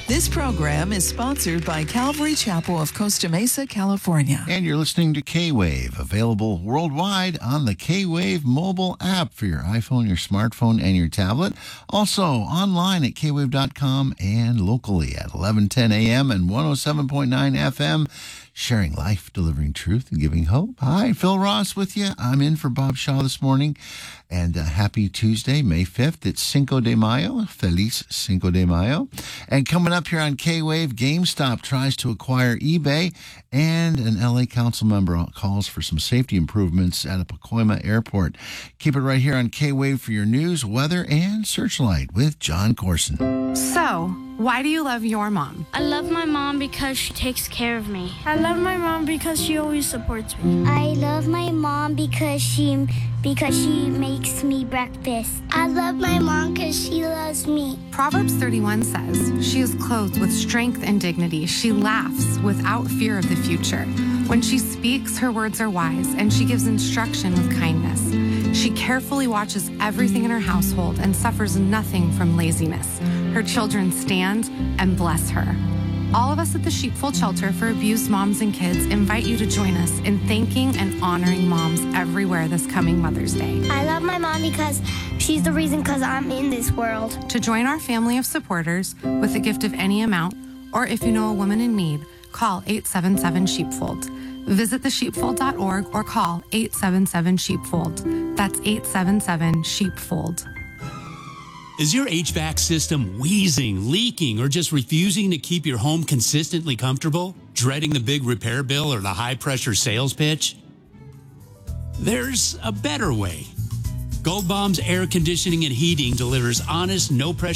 This program is sponsored by Calvary Chapel of Costa Mesa, California. And you're listening to K-Wave, available worldwide on the K-Wave mobile app for your iPhone, your smartphone, and your tablet. Also online at kwave.com and locally at 1110 a.m. and 107.9 FM. Sharing life, delivering truth, and giving hope. Hi, Phil Ross with you. I'm in for Bob Shaw this morning. And happy Tuesday, May 5th. It's Cinco de Mayo. Feliz Cinco de Mayo. And coming up here on K-Wave, GameStop tries to acquire eBay, and an LA council member calls for some safety improvements at a Pacoima airport. Keep it right here on K-Wave for your news, weather, and Searchlight with John Corson. So, why do you love your mom? I love my mom because she takes care of me. I love my mom because she always supports me. I love my mom because she makes me breakfast. I love my mom because she loves me. Proverbs 31 says, "She is clothed with strength and dignity. She laughs without fear of the future. When she speaks, her words are wise, and she gives instruction with kindness. She carefully watches everything in her household and suffers nothing from laziness. Her children stand and bless her." All of us at the Sheepfold Shelter for Abused Moms and Kids invite you to join us in thanking and honoring moms everywhere this coming Mother's Day. I love my mom because she's the reason I'm in this world. To join our family of supporters with a gift of any amount, or if you know a woman in need, call 877-SHEEPFOLD. Visit thesheepfold.org or call 877-SHEEPFOLD. That's 877-SHEEPFOLD. Is your HVAC system wheezing, leaking, or just refusing to keep your home consistently comfortable? Dreading the big repair bill or the high-pressure sales pitch? There's a better way. Gold Bomb's Air Conditioning and Heating delivers honest, no-pressure